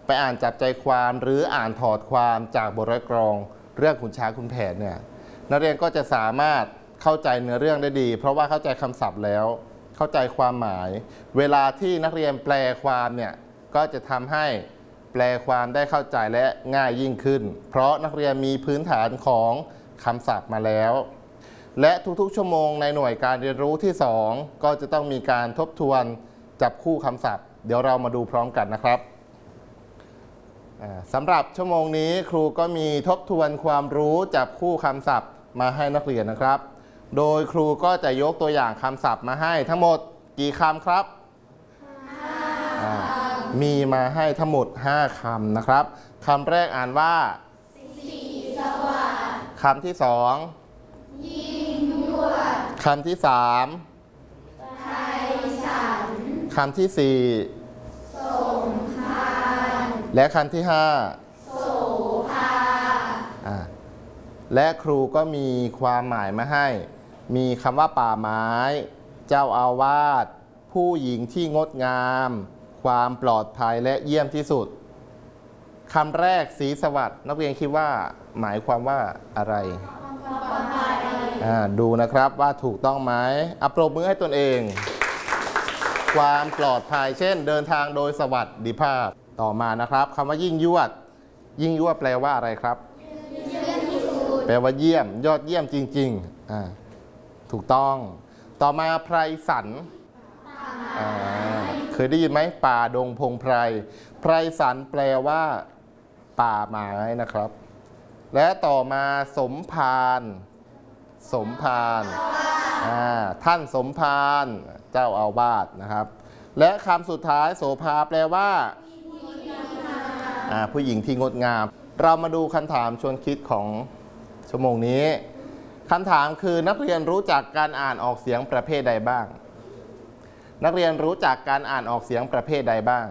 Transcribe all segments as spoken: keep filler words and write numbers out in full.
ไปอ่านจับใจความหรืออ่านถอดความจากบทร้อยกรองเรื่องขุนช้างขุนแผนเนี่ยนักเรียนก็จะสามารถเข้าใจเนื้อเรื่องได้ดีเพราะว่าเข้าใจคำศัพท์แล้วเข้าใจความหมายเวลาที่นักเรียนแปลความเนี่ยก็จะทำให้แปลความได้เข้าใจและง่ายยิ่งขึ้นเพราะนักเรียนมีพื้นฐานของคำศัพท์มาแล้วและทุกๆชั่วโมงในหน่วยการเรียนรู้ที่สองก็จะต้องมีการทบทวนจับคู่คำศัพท์เดี๋ยวเรามาดูพร้อมกันนะครับสำหรับชั่วโมงนี้ครูก็มีทบทวนความรู้จับคู่คำศัพท์มาให้นักเรียนนะครับโดยครูก็จะยกตัวอย่างคำศัพท์มาให้ทั้งหมดกี่คำครับมีมาให้ทั้งหมดห้าคำนะครับคำแรกอ่านว่าสีสว่างคำที่สองยิ่งยวดคำที่สามไทยสันคำที่สี่สมภารและคำที่ห้าโสภาและครูก็มีความหมายมาให้มีคำว่าป่าไม้เจ้าอาวาสผู้หญิงที่งดงามความปลอดภัยและเยี่ยมที่สุดคำแรกสีสวัสดิ์นักเรียนคิดว่าหมายความว่าอะไรดูนะครับว่าถูกต้องไหมอัปรบมือให้ตนเองความปลอดภัยเช่นเดินทางโดยสวัสดิภาพต่อมานะครับคำว่ายิ่งยวดยิ่งยวดแปลว่าอะไรครับแปลว่าเยี่ยมยอดเยี่ยมจริงๆถูกต้องต่อมาไพรสันเคยได้ยินไหมป่าดงพงไพรไพรสันแปลว่าป่าไม้นะครับและต่อมาสมภารสมภารท่านสมภารเจ้าอาวาสนะครับและคำสุดท้ายโสภาแปลว่าผู้หญิงที่งดงามเรามาดูคำถามชวนคิดของชั่วโมงนี้คำถามคือนักเรียนรู้จักการอ่านออกเสียงประเภทใดบ้างนักเรียนรู้จักการอ่านออกเสียงประเภทใดบ้าง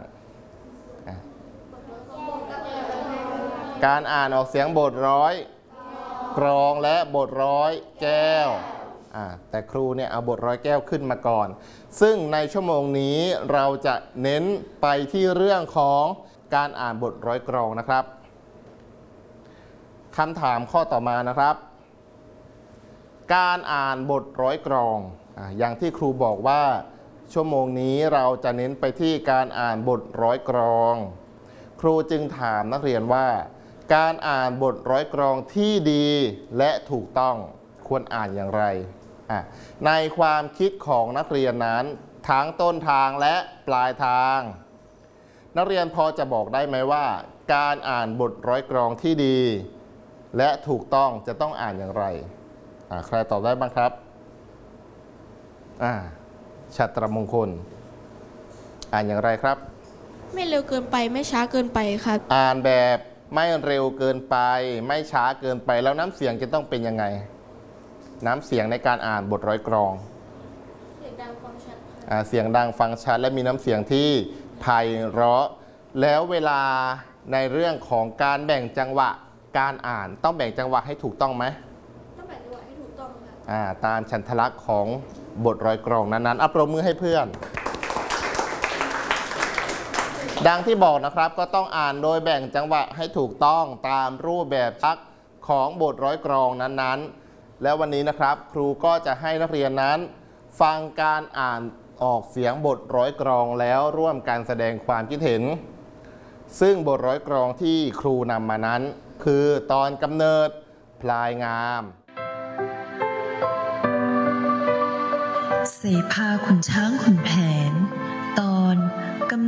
การอ่านออกเสียงบทร้อยกรองและบทร้อยแก้วแต่ครูเนี่ยเอาบทร้อยแก้วขึ้นมาก่อนซึ่งในชั่วโมงนี้เราจะเน้นไปที่เรื่องของการอ่านบทร้อยกรองนะครับคำถามข้อต่อมานะครับการอ่านบทร้อยกรองอ่ะอย่างที่ครูบอกว่าชั่วโมงนี้เราจะเน้นไปที่การอ่านบทร้อยกรองครูจึงถามนักเรียนว่าการอ่านบทร้อยกรองที่ดีและถูกต้องควรอ่านอย่างไรอ่ะในความคิดของนักเรียนนั้นทั้งต้นทางและปลายทางนักเรียนพอจะบอกได้ไหมว่าการอ่านบทร้อยกรองที่ดีและถูกต้องจะต้องอ่านอย่างไรใครตอบได้บ้างครับชัตรมงคลอ่านอย่างไรครับไม่เร็วเกินไปไม่ช้าเกินไปครับอ่านแบบไม่เร็วเกินไปไม่ช้าเกินไปแล้วน้ำเสียงจะต้องเป็นยังไงน้ำเสียงในการอ่านบทร้อยกรองเสียงดังฟังชัดเสียงดังฟังชัดและมีน้ำเสียงที่ไพเราะแล้วเวลาในเรื่องของการแบ่งจังหวะการอ่านต้องแบ่งจังหวะให้ถูกต้องไหมต้องแบ่งจังหวะให้ถูกต้องค่ะตามฉันทลักษณ์ของบทร้อยกรองนั้นๆอัปรบมือให้เพื่อนดังที่บอกนะครับก็ต้องอ่านโดยแบ่งจังหวะให้ถูกต้องตามรูปแบบทักของบทร้อยกรองนั้นๆแล้ววันนี้นะครับครูก็จะให้นักเรียนนั้นฟังการอ่านออกเสียงบทร้อยกรองแล้วร่วมการแสดงความคิดเห็นซึ่งบทร้อยกรองที่ครูนำมานั้นคือตอนกำเนิดพลายงามเสภาขุนช้างขุนแผนตอน